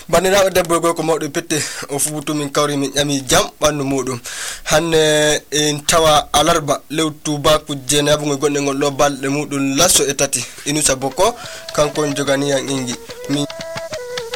Bandiraɓe debbo go ko mawɗo pette o fubutu min kawri min ƴami jam ɓandu muɗum hanne en tawa alarba lewtu baku jenabu ngoy gonne ngol ɗo balɗe muɗum lasso e tati Inusa Boko kanko jogani yan ingi min